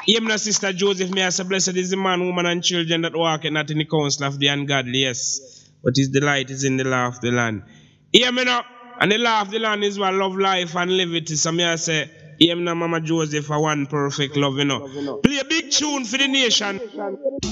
Him and Sister Joseph, may I say, blessed is the man, woman, and children that walk not in the counsel of the ungodly, yes. But his delight is in the law of the land. Hear me now. And the law of the land is what love life and live it. So may I say, hear me now, Mama Joseph, for one perfect love, you know. Play a big tune for the nation.